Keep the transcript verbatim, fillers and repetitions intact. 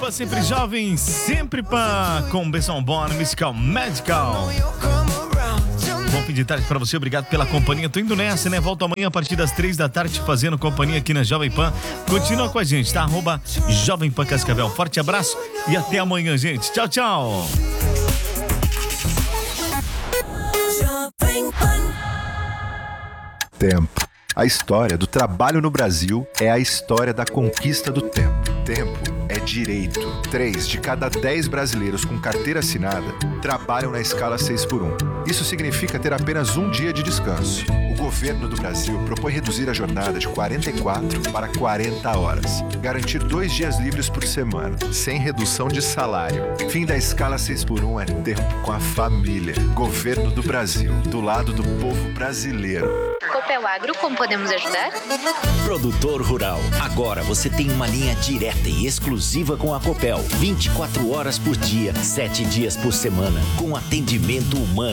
Pan, sempre jovem, sempre Pan, com Benção Bono, Musical Medical. Bom fim de tarde pra você, obrigado pela companhia. Tô indo nessa, né? Volto amanhã a partir das três da tarde, fazendo companhia aqui na Jovem Pan. Continua com a gente, tá? Arroba Jovem Pan Cascavel. Forte abraço e até amanhã, gente. Tchau, tchau. Tempo. A história do trabalho no Brasil é a história da conquista do tempo. Tempo é direito. Três de cada dez brasileiros com carteira assinada trabalham na escala seis por um. Isso significa ter apenas um dia de descanso. O governo do Brasil propõe reduzir a jornada de quarenta e quatro para quarenta horas. Garantir dois dias livres por semana, sem redução de salário. Fim da escala seis por um é tempo com a família. Governo do Brasil, do lado do povo brasileiro. Copel Agro, como podemos ajudar? Produtor rural, agora você tem uma linha direta e exclusiva com a Copel. vinte e quatro horas por dia, sete dias por semana, com atendimento humano.